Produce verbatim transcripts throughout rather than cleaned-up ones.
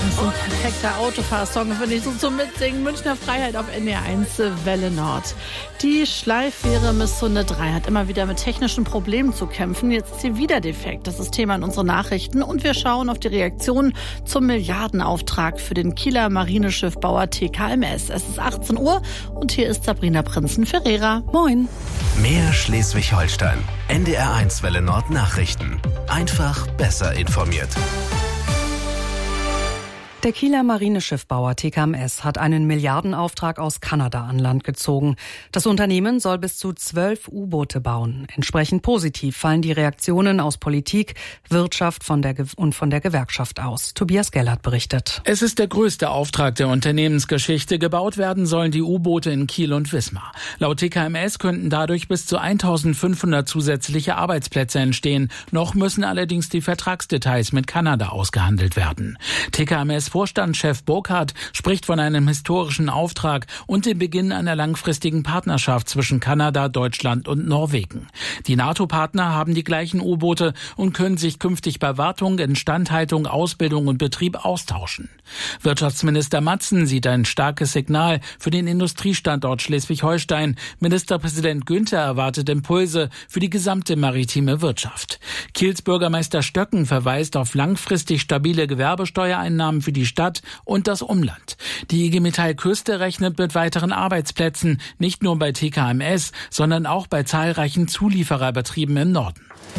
Das ist ein perfekter Autofahrsong, finde ich, so zum Mitsingen. Münchner Freiheit auf N D R eins Welle Nord. Die Schleiffähre Missunde drei hat immer wieder mit technischen Problemen zu kämpfen. Jetzt ist sie wieder defekt. Das ist Thema in unseren Nachrichten. Und wir schauen auf die Reaktion zum Milliardenauftrag für den Kieler Marineschiffbauer T K M S. Es ist achtzehn Uhr und hier ist Sabrina Prinzen-Ferreira. Moin. Mehr Schleswig-Holstein. N D R eins Welle Nord Nachrichten. Einfach besser informiert. Der Kieler Marineschiffbauer T K M S hat einen Milliardenauftrag aus Kanada an Land gezogen. Das Unternehmen soll bis zu zwölf U-Boote bauen. Entsprechend positiv fallen die Reaktionen aus Politik, Wirtschaft von der Ge- und von der Gewerkschaft aus. Tobias Gellert berichtet. Es ist der größte Auftrag der Unternehmensgeschichte. Gebaut werden sollen die U-Boote in Kiel und Wismar. Laut T K M S könnten dadurch bis zu eintausendfünfhundert zusätzliche Arbeitsplätze entstehen. Noch müssen allerdings die Vertragsdetails mit Kanada ausgehandelt werden. T K M S Vorstandschef Burkhardt spricht von einem historischen Auftrag und dem Beginn einer langfristigen Partnerschaft zwischen Kanada, Deutschland und Norwegen. Die NATO-Partner haben die gleichen U-Boote und können sich künftig bei Wartung, Instandhaltung, Ausbildung und Betrieb austauschen. Wirtschaftsminister Matzen sieht ein starkes Signal für den Industriestandort Schleswig-Holstein. Ministerpräsident Günther erwartet Impulse für die gesamte maritime Wirtschaft. Kiels Bürgermeister Stöcken verweist auf langfristig stabile Gewerbesteuereinnahmen für die Stadt und das Umland. Die I G Metall Küste rechnet mit weiteren Arbeitsplätzen, nicht nur bei T K M S, sondern auch bei zahlreichen Zuliefererbetrieben im Norden.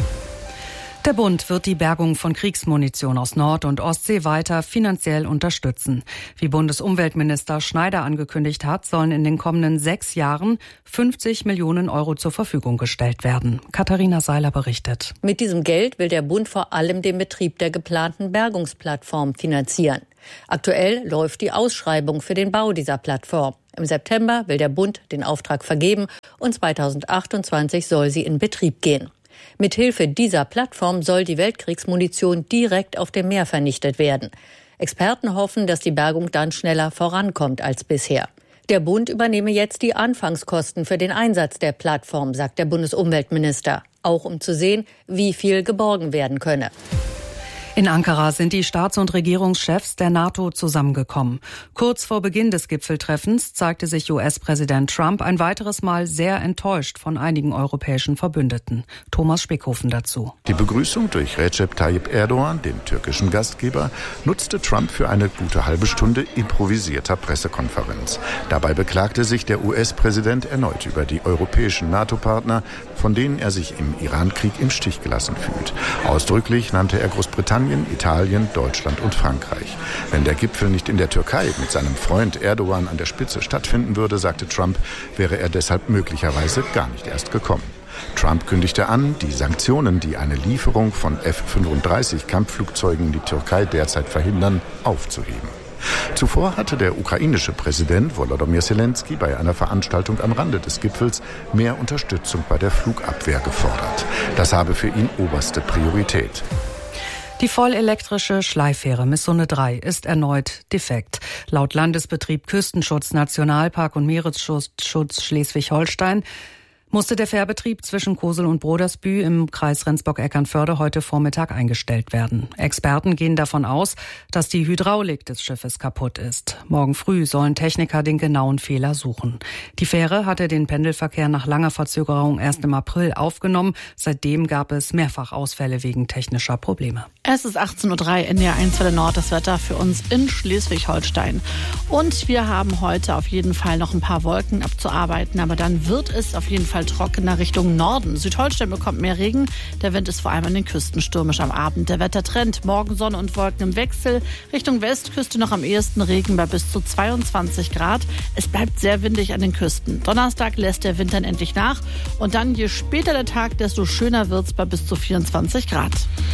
Der Bund wird die Bergung von Kriegsmunition aus Nord- und Ostsee weiter finanziell unterstützen. Wie Bundesumweltminister Schneider angekündigt hat, sollen in den kommenden sechs Jahren fünfzig Millionen Euro zur Verfügung gestellt werden. Katharina Seiler berichtet. Mit diesem Geld will der Bund vor allem den Betrieb der geplanten Bergungsplattform finanzieren. Aktuell läuft die Ausschreibung für den Bau dieser Plattform. Im September will der Bund den Auftrag vergeben und zweitausendachtundzwanzig soll sie in Betrieb gehen. Mithilfe dieser Plattform soll die Weltkriegsmunition direkt auf dem Meer vernichtet werden. Experten hoffen, dass die Bergung dann schneller vorankommt als bisher. Der Bund übernehme jetzt die Anfangskosten für den Einsatz der Plattform, sagt der Bundesumweltminister, auch um zu sehen, wie viel geborgen werden könne. In Ankara sind die Staats- und Regierungschefs der NATO zusammengekommen. Kurz vor Beginn des Gipfeltreffens zeigte sich U S-Präsident Trump ein weiteres Mal sehr enttäuscht von einigen europäischen Verbündeten. Thomas Spickhofen dazu. Die Begrüßung durch Recep Tayyip Erdogan, den türkischen Gastgeber, nutzte Trump für eine gute halbe Stunde improvisierter Pressekonferenz. Dabei beklagte sich der U S-Präsident erneut über die europäischen NATO-Partner, von denen er sich im Iran-Krieg im Stich gelassen fühlt. Ausdrücklich nannte er Großbritannien, Italien, Deutschland und Frankreich. Wenn der Gipfel nicht in der Türkei mit seinem Freund Erdogan an der Spitze stattfinden würde, sagte Trump, wäre er deshalb möglicherweise gar nicht erst gekommen. Trump kündigte an, die Sanktionen, die eine Lieferung von F fünfunddreißig Kampfflugzeugen in die Türkei derzeit verhindern, aufzuheben. Zuvor hatte der ukrainische Präsident Volodymyr Zelensky bei einer Veranstaltung am Rande des Gipfels mehr Unterstützung bei der Flugabwehr gefordert. Das habe für ihn oberste Priorität. Die vollelektrische Schleiffähre Missunde drei ist erneut defekt. Laut Landesbetrieb Küstenschutz, Nationalpark und Meeresschutz Schleswig-Holstein musste der Fährbetrieb zwischen Kosel und Brodersbü im Kreis Rendsburg-Eckernförde heute Vormittag eingestellt werden. Experten gehen davon aus, dass die Hydraulik des Schiffes kaputt ist. Morgen früh sollen Techniker den genauen Fehler suchen. Die Fähre hatte den Pendelverkehr nach langer Verzögerung erst im April aufgenommen. Seitdem gab es mehrfach Ausfälle wegen technischer Probleme. Es ist achtzehn Uhr drei, N D R eins Welle Nord, das Wetter für uns in Schleswig-Holstein. Und wir haben heute auf jeden Fall noch ein paar Wolken abzuarbeiten, aber dann wird es auf jeden Fall trockener Richtung Norden. Südholstein bekommt mehr Regen. Der Wind ist vor allem an den Küsten stürmisch am Abend. Der Wettertrend: morgen Sonne und Wolken im Wechsel. Richtung Westküste noch am ehesten Regen bei bis zu zweiundzwanzig Grad. Es bleibt sehr windig an den Küsten. Donnerstag lässt der Wind dann endlich nach. Und dann, je später der Tag, desto schöner wird's bei bis zu vierundzwanzig Grad.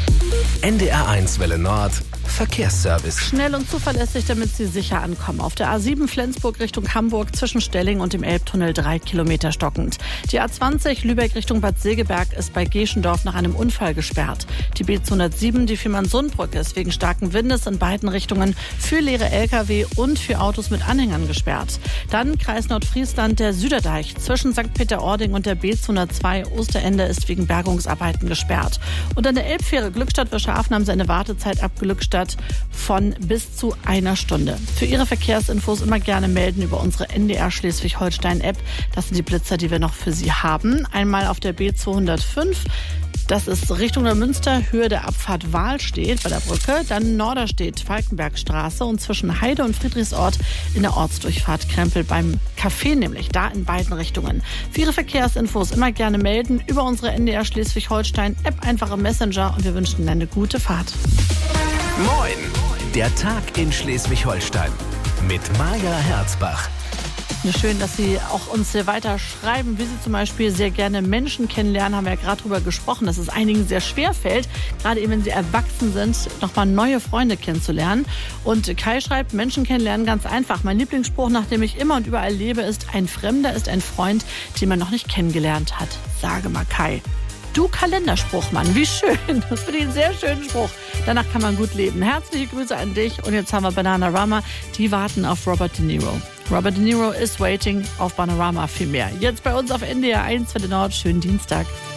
N D R eins Welle Nord Verkehrsservice. Schnell und zuverlässig, damit Sie sicher ankommen. Auf der A sieben Flensburg Richtung Hamburg zwischen Stelling und dem Elbtunnel drei Kilometer stockend. Die A zwanzig Lübeck Richtung Bad Segeberg ist bei Geschendorf nach einem Unfall gesperrt. Die B zweihundertsieben, die Fehmarnsundbrücke, ist wegen starken Windes in beiden Richtungen für leere L K W und für Autos mit Anhängern gesperrt. Dann Kreis Nordfriesland, der Süderdeich zwischen Sankt Peter-Ording und der B zweihundertzwei Osterende ist wegen Bergungsarbeiten gesperrt. Und an der Elbfähre Glückstadt-Wirschhafen haben sie eine Wartezeit abgelückstadt verzögert von bis zu einer Stunde. Für Ihre Verkehrsinfos immer gerne melden über unsere N D R Schleswig-Holstein-App. Das sind die Blitzer, die wir noch für Sie haben. Einmal auf der B zweihundertfünf. Das ist Richtung der Münster, Höhe der Abfahrt Wahlstedt bei der Brücke. Dann Norderstedt, Falkenbergstraße und zwischen Heide und Friedrichsort in der Ortsdurchfahrt Krempel beim Café, nämlich da in beiden Richtungen. Für Ihre Verkehrsinfos immer gerne melden über unsere N D R Schleswig-Holstein-App, einfach im Messenger, und wir wünschen Ihnen eine gute Fahrt. Moin, der Tag in Schleswig-Holstein mit Maja Herzbach. Schön, dass Sie auch uns hier weiter schreiben, wie Sie zum Beispiel sehr gerne Menschen kennenlernen. Haben wir ja gerade drüber gesprochen, dass es einigen sehr schwer fällt, gerade eben wenn sie erwachsen sind, nochmal neue Freunde kennenzulernen. Und Kai schreibt, Menschen kennenlernen ganz einfach. Mein Lieblingsspruch, nach dem ich immer und überall lebe, ist: Ein Fremder ist ein Freund, den man noch nicht kennengelernt hat. Sage mal, Kai. Du Kalenderspruch, Mann, wie schön. Das finde ich einen sehr schönen Spruch. Danach kann man gut leben. Herzliche Grüße an dich. Und jetzt haben wir Bananarama. Die warten auf Robert De Niro. Robert De Niro is waiting auf Bananarama, viel mehr. Jetzt bei uns auf N D R eins für den Nord. Schönen Dienstag.